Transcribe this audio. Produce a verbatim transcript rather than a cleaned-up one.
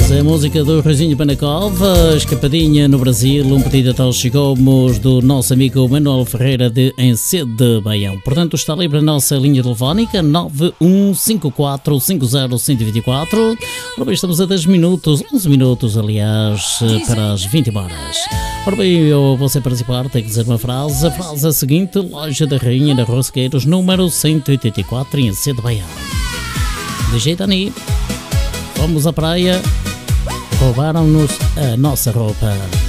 A música do Rosinho Banacov, escapadinha no Brasil, um pedido tal chegamos do nosso amigo Manuel Ferreira de Ensede Baião. Portanto, está livre a nossa linha telefónica nove um cinco quatro cinco zero um zero dois quatro. Ora bem, estamos a dez minutos, onze minutos aliás, para as vinte horas. Ora bem, eu vou ser participar, tenho que dizer uma frase. A frase é a seguinte: Loja da Rainha da Rosqueiros, número cento e oitenta e quatro, em Ensede Baião. D J Dani, fomos à praia, roubaram-nos a nossa roupa.